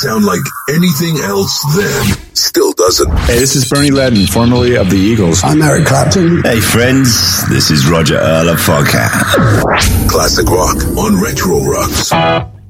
sound like anything else then. Still doesn't. Hey, this is Bernie Ledden, formerly of the Eagles. I'm Eric Clapton. Hey, friends, this is Roger Earl of Foghat. Classic rock on Retro Rocks.